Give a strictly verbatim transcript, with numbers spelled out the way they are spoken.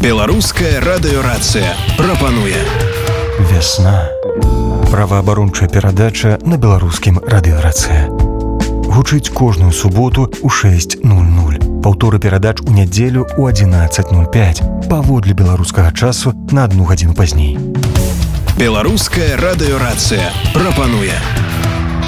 Беларуская радыёрацыя прапануе Вясна. Праваабарончая перадача на беларускім радыёрацыя. Гучыць кожную суботу ў шэсць нуль нуль. Паўторы перадач у нядзелю ў адзінаццаць нуль пяць. Паводле беларускага часу на адну гадзіну пазней. Беларуская радыёрацыя прапануе